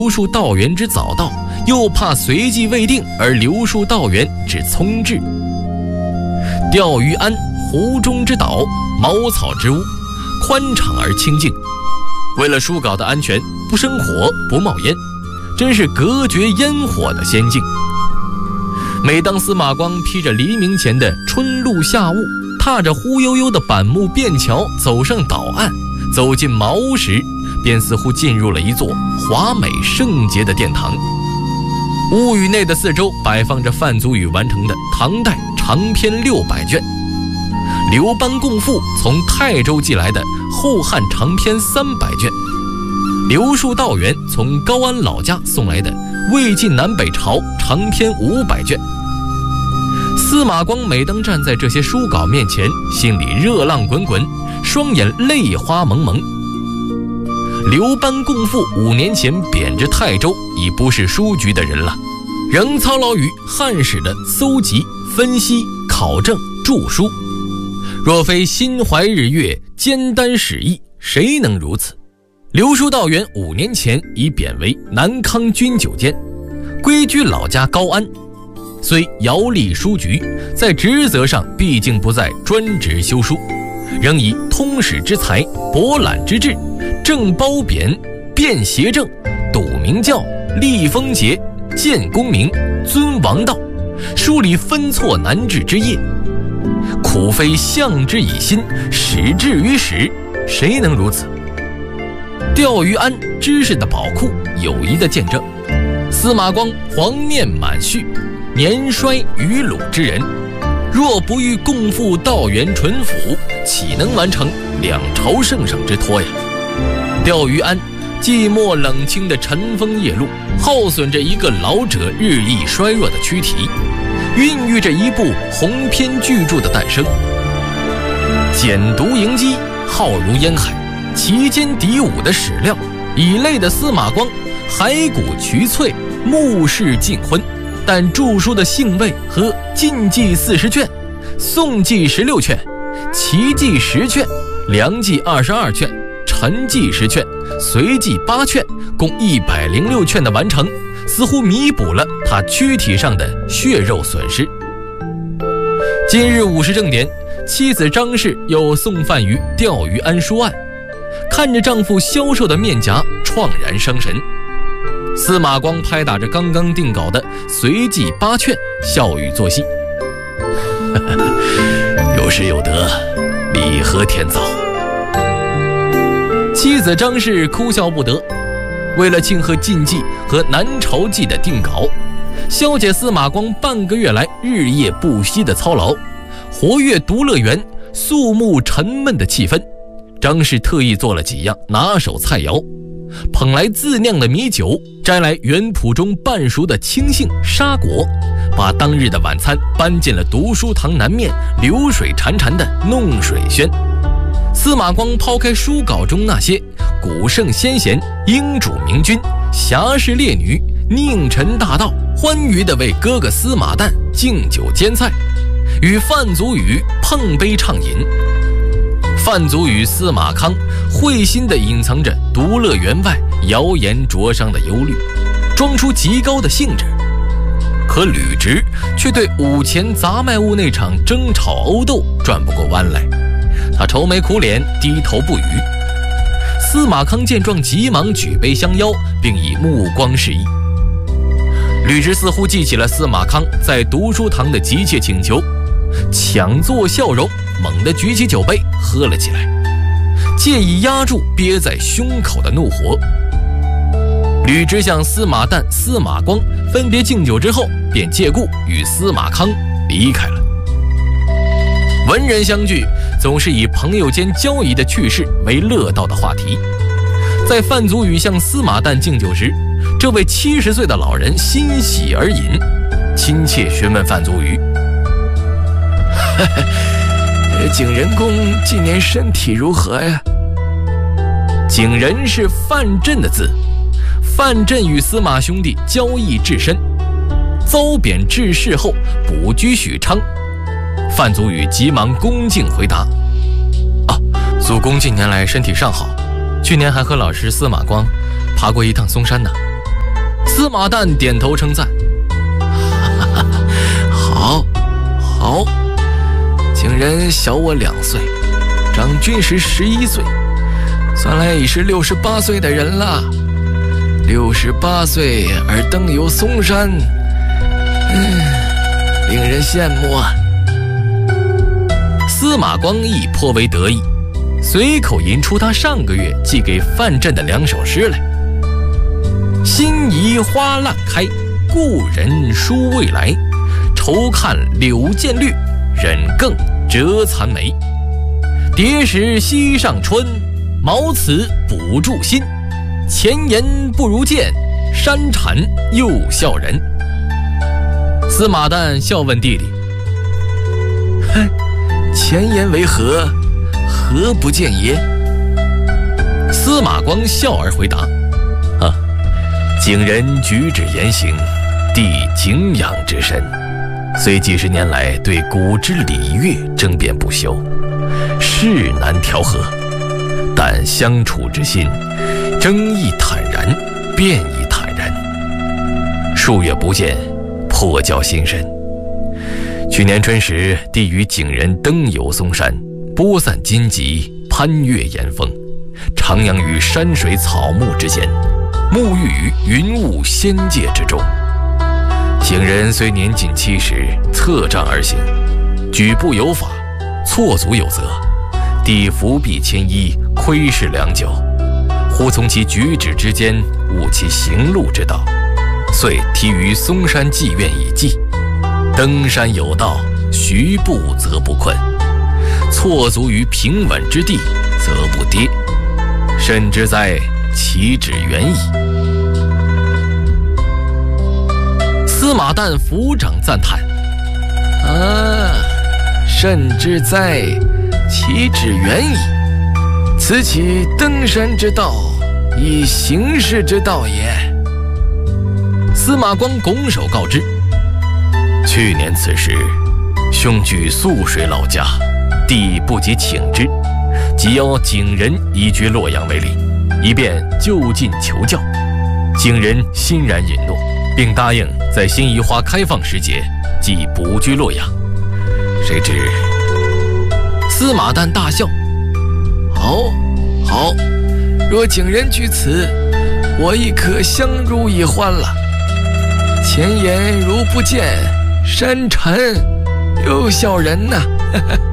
留戍道元之早到，又怕随即未定而留戍道元之聪至。钓鱼庵湖中之岛，茅草之屋，宽敞而清静。为了书稿的安全，不生火不冒烟，真是隔绝烟火的仙境。每当司马光披着黎明前的春露夏雾，踏着忽悠悠的板木便桥走上岛岸，走进茅屋时，便似乎进入了一座华美圣洁的殿堂。屋宇内的四周摆放着范祖禹完成的唐代长篇600卷，刘班共赋从泰州寄来的后汉长篇300卷，刘戍道元从高安老家送来的魏晋南北朝长篇500卷。司马光每当站在这些书稿面前，心里热浪滚滚，双眼泪花蒙蒙。刘班共赋5年前贬至泰州，已不是书局的人了，仍操劳于汉史的搜集、分析、考证、著书。若非心怀日月，兼担史役，谁能如此？刘戍道元5年前已贬为南康军酒监，归居老家高安。虽遥历书局，在职责上毕竟不在专职修书，仍以通史之才、博览之志、正褒贬、辩邪正、笃明教、立风节、建功名、尊王道，梳理分错难治之业。苦非象之以心，始至于始，谁能如此？钓鱼庵知识的宝库，友谊的见证。司马光黄面满絮，年衰于鲁之人，若不欲共赴道元淳府，岂能完成两朝圣上之托呀？钓鱼庵寂寞冷清的尘封夜路，耗损着一个老者日益衰弱的躯体，孕育着一部鸿篇巨著的诞生。简读迎击，浩如烟海，其间敌伍的史料，以累的司马光骸骨渠萃，目视尽昏。但著书的兴味和晋纪40卷，宋纪16卷，齐纪10卷，梁纪22卷，陈纪10卷，隋纪8卷，共106卷的完成，似乎弥补了他躯体上的血肉损失。今日午时正点，妻子张氏又送饭于钓鱼庵书案，看着丈夫消瘦的面颊，怆然伤神。司马光拍打着刚刚定稿的隋纪8卷，笑语作戏：有失有得，理何天早。妻子张氏哭笑不得。为了庆贺晋纪和南朝纪的定稿，消解司马光半个月来日夜不息的操劳，活跃读乐园肃穆沉闷的气氛，张氏特意做了几样拿手菜肴，捧来自酿的米酒，摘来园圃中半熟的青杏沙果，把当日的晚餐搬进了读书堂南面流水潺潺的弄水轩。司马光抛开书稿中那些古圣先贤、英主明君、侠士烈女、佞臣大盗，欢愉地为哥哥司马旦敬酒煎菜，与范祖禹碰杯畅饮。范祖禹、司马康会心地隐藏着独乐园外谣言灼伤的忧虑，装出极高的兴致。可吕直却对午前杂卖屋那场争吵殴斗转不过弯来，他愁眉苦脸，低头不语。司马康见状，急忙举杯相邀，并以目光示意。吕直似乎记起了司马康在读书堂的急切请求，强作笑容，猛地举起酒杯喝了起来，借以压住憋在胸口的怒火。吕直向司马旦、司马光分别敬酒之后，便借故与司马康离开了。文人相聚，总是以朋友间交谊的趣事为乐道的话题。在范祖禹向司马旦敬酒时，这位70岁的老人欣喜而饮，亲切询问范祖禹：景仁公今年身体如何呀？景仁是范震的字，范震与司马兄弟交易至深，遭贬致仕后补居许昌。范祖禹急忙恭敬回答：祖公近年来身体尚好，去年还和老师司马光爬过一趟嵩山呢。 司马旦点头称赞：“好，好，景仁小我2岁，长君时11岁，算来已是68岁的人了。68岁而登游嵩山，令人羡慕啊。”司马光义颇为得意，随口吟出他上个月寄给范镇的2首诗来：“辛夷花烂开，故人书未来。愁看柳渐绿，忍更折残梅。蝶时溪上春，毛此补助心。前言不如见，山蝉又笑人。”司马旦笑问弟弟：“前言为何？何不见也？”司马光笑而回答：“景仁举止言行，弟敬仰之深。虽几十年来对古之礼乐争辩不休，事难调和，但相处之心，争亦坦然，辩亦坦然。数月不见，颇交心神。去年春时，弟与景仁登游嵩山，播散荆棘，攀越岩峰，徜徉于山水草木之间，沐浴于云雾仙界之中。景仁虽年近70，侧杖而行，举步有法，错足有责。弟伏笔牵衣，窥视良久，忽从其举止之间悟其行路之道，遂题于嵩山妓院以记：登山有道，徐步则不困；错足于平稳之地，则不跌。甚至哉，其旨远矣。司马旦抚掌赞叹：“甚至哉，其旨远矣。此其登山之道，以行事之道也。”司马光拱手告知：“去年此时，兄居涑水老家，弟不及请之，即邀景仁移居洛阳为邻，以便就近求教。景仁欣然允诺，并答应在辛夷花开放时节即补居洛阳。谁知……”司马旦大笑：“好，若景仁居此，我亦可相濡以欢了。前言如不见，山蝉又笑人呐。